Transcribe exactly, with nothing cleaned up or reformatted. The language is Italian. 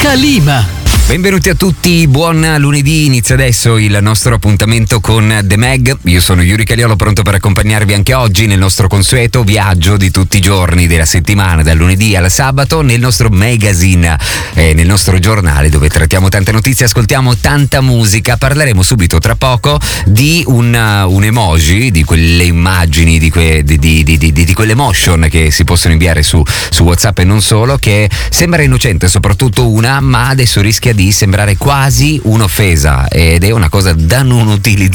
Kalima. Benvenuti a tutti, buon lunedì, inizia adesso il nostro appuntamento con The Mag. Io sono Yuri Caliolo, pronto per accompagnarvi anche oggi nel nostro consueto viaggio di tutti i giorni della settimana, dal lunedì al sabato, nel nostro magazine, eh, nel nostro giornale dove trattiamo tante notizie, ascoltiamo tanta musica. Parleremo subito tra poco di un, uh, un emoji, di quelle immagini, di, que, di, di, di, di, di quelle emotion che si possono inviare su, su WhatsApp e non solo, che sembra innocente, soprattutto una, ma adesso rischia di sembrare quasi un'offesa ed è una cosa da non utilizzare